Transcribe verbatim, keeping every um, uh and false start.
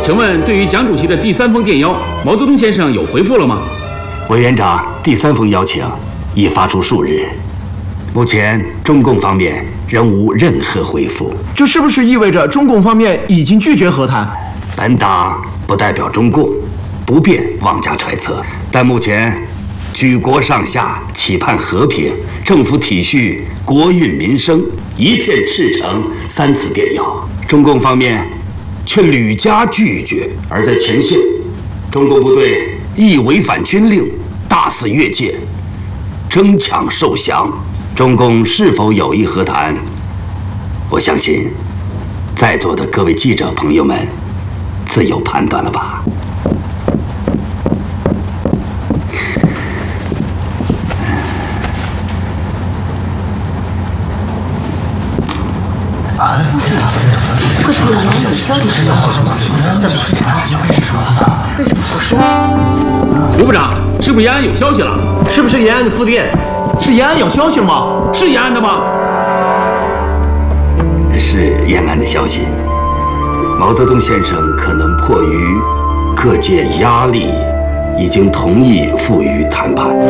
请问，对于蒋主席的第三封电邀，毛泽东先生有回复了吗？ 委员长，第三封邀请已发出数日，目前中共方面仍无任何回复。 这是不是意味着中共方面已经拒绝和谈？ 本党不代表中共，不便妄加揣测。但目前，举国上下期盼和平，政府体恤国运民生，一片赤诚。三次电邀，中共方面却屡加拒绝。而在前线，中共部队亦违反军令，大肆越界，争抢受降。中共是否有意和谈？我相信，在座的各位记者朋友们自有判断了吧。 会不会延安有消息是吗？怎么回事？为什么不说？ 吴部长，是不是延安有消息了？ 是不是延安的复电？是延安有消息了吗？ 是延安的吗？ 是延安的消息。毛泽东先生可能迫于各界压力，已经同意赴渝谈判。